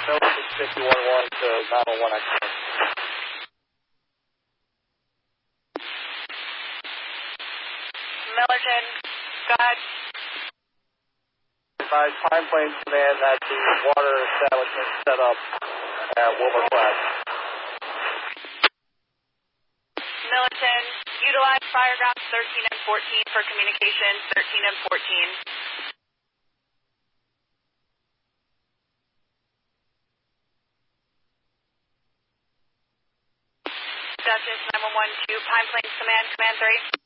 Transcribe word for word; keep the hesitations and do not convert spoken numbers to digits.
Milton fifty-one one to nine one one X. Millerton, go ahead. Advise Pine Plains Command that the water establishment set up at Wilbur Flats. Millerton, utilize fire grounds thirteen and fourteen for communication, thirteen and fourteen. Duchess nine one one two, Pine Plains Command, Command three.